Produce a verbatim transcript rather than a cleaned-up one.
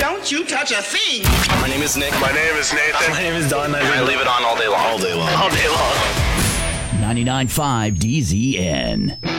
Don't you touch a thing. My name is Nick. My name is Nathan. My name is Don. I leave it on all day long. All day long. All day long. ninety-nine point five D Z N.